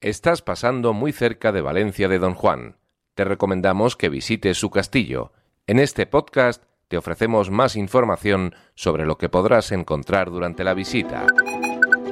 Estás pasando muy cerca de Valencia de Don Juan. Te recomendamos que visites su castillo. En este podcast te ofrecemos más información sobre lo que podrás encontrar durante la visita.